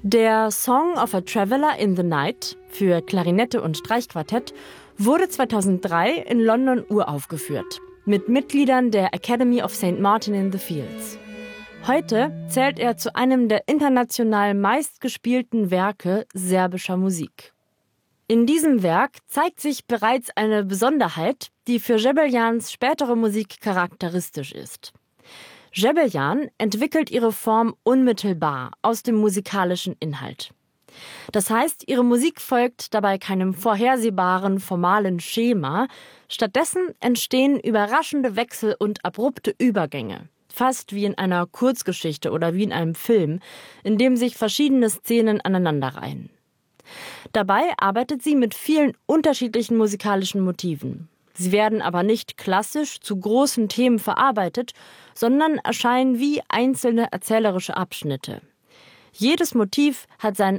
Der Song of a Traveler in the Night für Klarinette und Streichquartett wurde 2003 in London uraufgeführt, mit Mitgliedern der Academy of St. Martin in the Fields. Heute zählt er zu einem der international meistgespielten Werke serbischer Musik. In diesem Werk zeigt sich bereits eine Besonderheit, die für Žebeljans spätere Musik charakteristisch ist. Žebeljan entwickelt ihre Form unmittelbar aus dem musikalischen Inhalt. Das heißt, ihre Musik folgt dabei keinem vorhersehbaren, formalen Schema. Stattdessen entstehen überraschende Wechsel und abrupte Übergänge. Fast wie in einer Kurzgeschichte oder wie in einem Film, in dem sich verschiedene Szenen aneinanderreihen. Dabei arbeitet sie mit vielen unterschiedlichen musikalischen Motiven. Sie werden aber nicht klassisch zu großen Themen verarbeitet, sondern erscheinen wie einzelne erzählerische Abschnitte. Jedes Motiv hat seinen